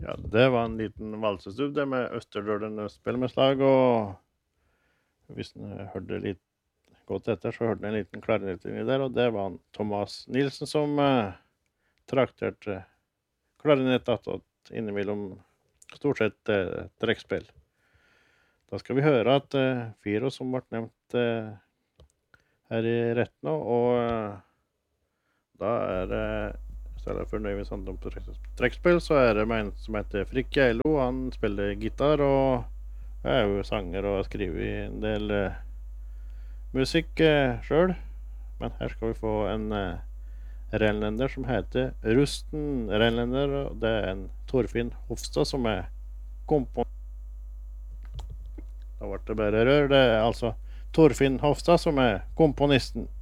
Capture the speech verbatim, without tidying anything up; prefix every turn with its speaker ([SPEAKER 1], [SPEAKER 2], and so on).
[SPEAKER 1] Ja, det var en liten valsestubb det med Østerdølen spillemeslag, og hvis den hørte litt godt etter, så hørte den en liten klarinett inni der, og det var han Thomas Nielsen som eh, trakterte klarinett attåt innimellom stort sett eh, trekkspill. Da skal vi høre at eh, Firo som ble nevnt eh, her i retten nå, og eh, da er det så er det fornøyd hvis han på trekkspill, så er det en som heter Frikk Geilo. Han spiller gitar og er jo sanger og skriver en del eh, musikk eh, selv. Men her skal vi få en eh, renlender som heter Rusten Renlender, og det er en Torfinn Hofstad som er kompon... Da ble det bare rør. Det er altså Torfinn Hofstad som er komponisten.